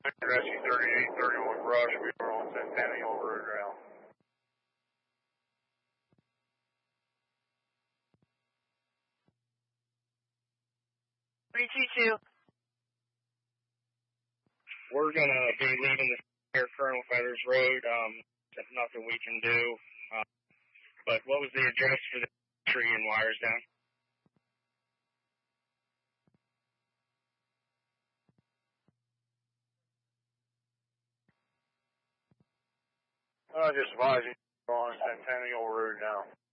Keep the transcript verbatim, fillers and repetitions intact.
Rescue thirty-eight thirty-one Brush, we are on Centennial Road now. three two two. We're going to be leaving the near Colonel Feathers Road. Um, there's nothing we can do. Uh, but what was the address for the tree and wires down? Uh, just advising, we're on Centennial Road now.